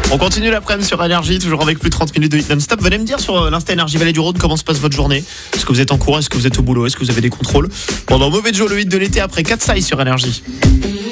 On continue l'après-midi sur Énergie, toujours avec plus de 30 minutes de hit non-stop. Venez me dire sur l'Insta Énergie Vallée du Rhône comment se passe votre journée. Est-ce que vous êtes en cours? Est-ce que vous êtes au boulot? Est-ce que vous avez des contrôles? Pendant Mauvais Joe, le hit de l'été après 4 Sai sur Énergie.